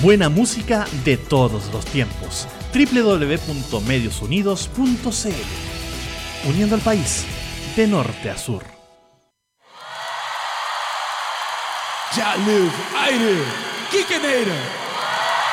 Buena música de todos los tiempos. www.mediosunidos.cl. Uniendo al país de norte a sur. Ja, leuk, Aire, Kikeneira.